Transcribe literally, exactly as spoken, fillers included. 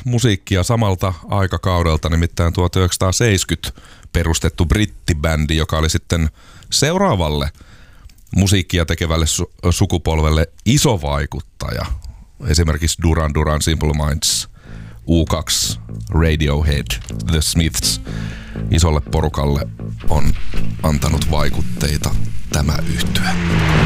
musiikkia samalta aikakaudelta, nimittäin tuhatyhdeksänsataaseitsemänkymmentä perustettu brittibändi, joka oli sitten seuraavalle musiikkia tekevälle su- sukupolvelle iso vaikuttaja. Esimerkiksi Duran Duran, Simple Minds, U kaksi, Radiohead, The Smiths. Isolle porukalle on antanut vaikutteita tämä yhtye.